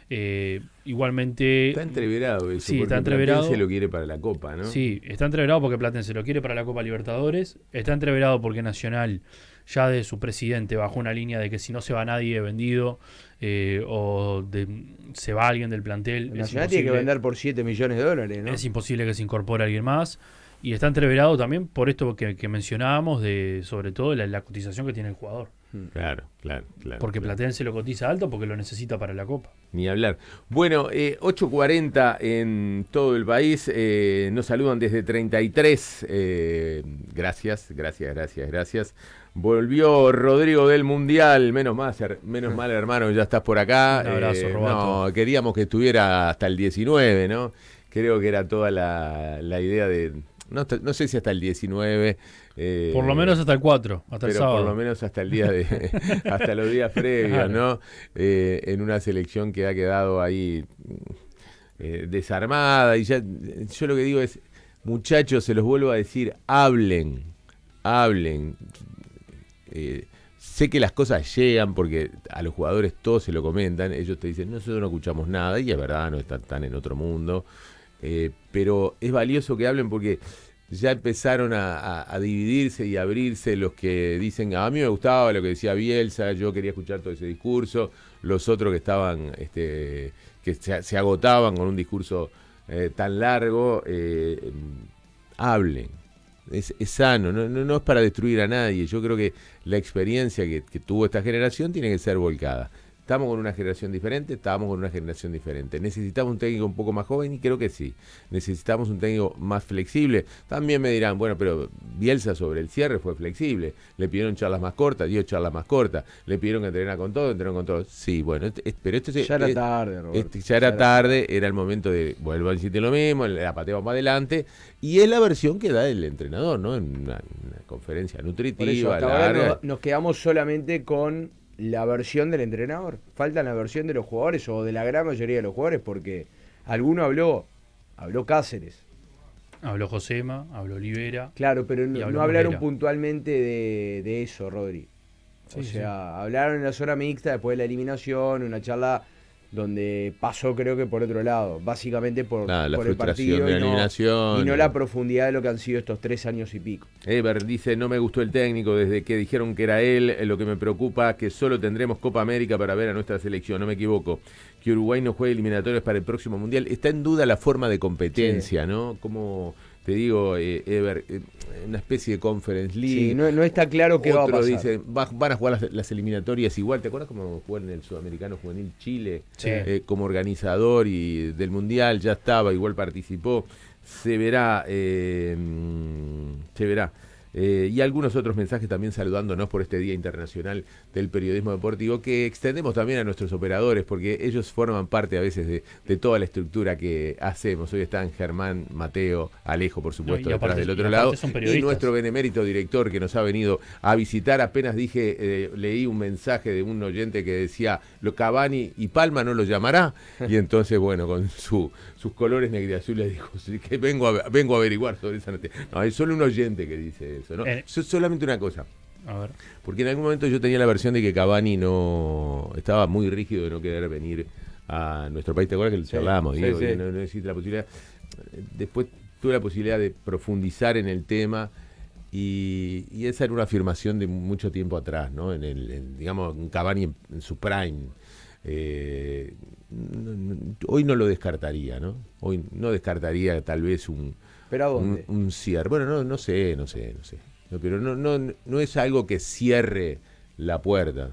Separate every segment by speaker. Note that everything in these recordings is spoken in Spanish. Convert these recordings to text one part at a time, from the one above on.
Speaker 1: Igualmente...
Speaker 2: Está entreverado eso,
Speaker 1: sí,
Speaker 2: porque
Speaker 1: está entreverado.
Speaker 2: Platense lo quiere para la Copa, ¿no?
Speaker 1: Sí, está entreverado porque Platense lo quiere para la Copa Libertadores. Está entreverado porque Nacional, ya de su presidente, bajó una línea de que si no se va nadie vendido se va alguien del plantel.
Speaker 3: Nacional tiene que vender por 7 millones de dólares, ¿no?
Speaker 1: Es imposible que se incorpore alguien más. Y está entreverado también por esto que mencionábamos, de sobre todo la cotización que tiene el jugador.
Speaker 2: Claro.
Speaker 1: Porque
Speaker 2: claro.
Speaker 1: Platense lo cotiza alto porque lo necesita para la Copa.
Speaker 2: Ni hablar. Bueno, 8:40 en todo el país. Nos saludan desde 33. Gracias. Volvió Rodrigo del Mundial. Menos mal, hermano, ya estás por acá.
Speaker 1: Un abrazo, Roberto.
Speaker 2: No, queríamos que estuviera hasta el 19, ¿no? Creo que era toda la idea de... No sé si hasta el 19.
Speaker 1: Por lo menos hasta el 4, hasta el
Speaker 2: pero
Speaker 1: sábado.
Speaker 2: por lo menos hasta el día hasta los días previos,
Speaker 1: Claro.
Speaker 2: ¿no? En una selección que ha quedado ahí desarmada. Y ya, yo lo que digo es, muchachos, se los vuelvo a decir, hablen. Sé que las cosas llegan porque a los jugadores todos se lo comentan. Ellos te dicen, nosotros no escuchamos nada, y es verdad, no están en otro mundo. Pero es valioso que hablen porque ya empezaron a dividirse y abrirse los que dicen, a mí me gustaba lo que decía Bielsa, yo quería escuchar todo ese discurso, los otros que estaban, que se agotaban con un discurso tan largo. Hablen, es sano, no es para destruir a nadie. Yo creo que la experiencia que tuvo esta generación tiene que ser volcada. Estamos con una generación diferente, Necesitamos un técnico un poco más joven, y creo que sí. Necesitamos un técnico más flexible. También me dirán, bueno, pero Bielsa sobre el cierre fue flexible. Le pidieron charlas más cortas, dio charlas más cortas. Le pidieron que entrenara con todo, entrenó con todo. Sí, bueno, pero
Speaker 3: ya era tarde, Roberto.
Speaker 2: Ya era tarde, era el momento de vuelvo a decirte lo mismo, la pateamos para adelante. Y es la versión que da el entrenador, ¿no? En una conferencia nutritiva.
Speaker 3: Por eso, hasta
Speaker 2: larga.
Speaker 3: ahora nos quedamos solamente con la versión del entrenador. Falta la versión de los jugadores, o de la gran mayoría de los jugadores, porque alguno habló Cáceres.
Speaker 1: Habló Josema, habló Olivera.
Speaker 3: Claro, pero
Speaker 1: Y
Speaker 3: no
Speaker 1: habló
Speaker 3: hablaron
Speaker 1: Mosquera.
Speaker 3: puntualmente de eso, Rodri.
Speaker 1: Sí,
Speaker 3: O sea, hablaron en la zona mixta después de la eliminación, una charla donde pasó, creo que por otro lado, básicamente por
Speaker 2: La
Speaker 3: el
Speaker 2: frustración
Speaker 3: partido
Speaker 2: de la eliminación.
Speaker 3: y no la profundidad de lo que han sido estos 3 años y pico.
Speaker 2: Ever dice, no me gustó el técnico desde que dijeron que era él. Lo que me preocupa es que solo tendremos Copa América para ver a nuestra selección. No me equivoco. Que Uruguay no juegue eliminatorios para el próximo Mundial. Está en duda la forma de competencia, sí, ¿no? Como te digo, Ever, una especie de Conference League.
Speaker 3: Sí, no está claro qué va a pasar.
Speaker 2: Otros dicen, van a jugar las eliminatorias igual. ¿Te acuerdas cómo jugaron en el Sudamericano Juvenil Chile?
Speaker 1: Sí.
Speaker 2: Como organizador y del Mundial, ya estaba, igual participó. Se verá. Y algunos otros mensajes también saludándonos por este Día Internacional del Periodismo Deportivo, que extendemos también a nuestros operadores, porque ellos forman parte a veces de toda la estructura que hacemos. Hoy están Germán, Mateo, Alejo, por supuesto, detrás del otro lado, y nuestro benemérito director que nos ha venido a visitar. Apenas leí un mensaje de un oyente que decía, Cavani y Palma no lo llamará, y entonces, bueno, con sus colores negriazules dijo, sí, que vengo a averiguar sobre esa noticia. No, es solo un oyente que dice eso, ¿no? Solamente una cosa.
Speaker 1: A ver.
Speaker 2: Porque en algún momento yo tenía la versión de que Cavani no estaba muy rígido de no querer venir a nuestro país. ¿Te acuerdas que lo charlábamos?
Speaker 3: Sí,
Speaker 2: Digo,
Speaker 3: sí.
Speaker 2: No existe la posibilidad. Después tuve la posibilidad de profundizar en el tema, y esa era una afirmación de mucho tiempo atrás, ¿no? Digamos, un Cavani en su prime. Hoy no lo descartaría, ¿no? Hoy no descartaría tal vez
Speaker 3: ¿Pero a dónde?
Speaker 2: un cierre. Bueno, no sé. No, pero no es algo que cierre la puerta.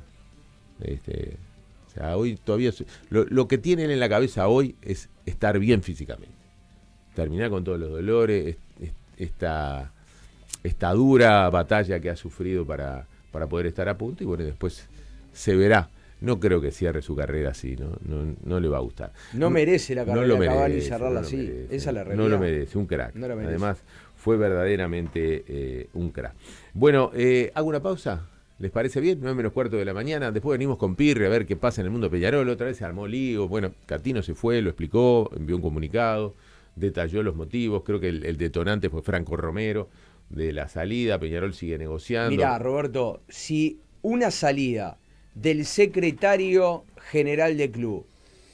Speaker 2: O sea, hoy todavía lo que tienen en la cabeza hoy es estar bien físicamente. Terminar con todos los dolores, esta dura batalla que ha sufrido para poder estar a punto, y bueno, después se verá. No creo que cierre su carrera así, no le va a gustar.
Speaker 3: No merece la carrera de Cavani cerrarla así.
Speaker 2: Merece,
Speaker 3: esa es la realidad.
Speaker 2: No lo merece, un crack.
Speaker 3: No lo merece.
Speaker 2: Además, fue verdaderamente un crack. Bueno, hago una pausa. ¿Les parece bien? 9:15 de la mañana. Después venimos con Pirri a ver qué pasa en el mundo Peñarol. Otra vez se armó lío. Bueno, Catino se fue, lo explicó, envió un comunicado, detalló los motivos. Creo que el detonante fue Franco Romero de la salida. Peñarol sigue negociando.
Speaker 3: Mirá, Roberto, si una salida del secretario general del club